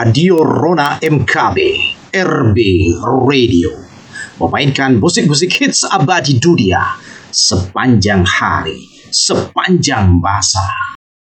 Radio Rona MKB RB Radio memainkan musik-musik hits abadi dunia sepanjang hari, sepanjang masa.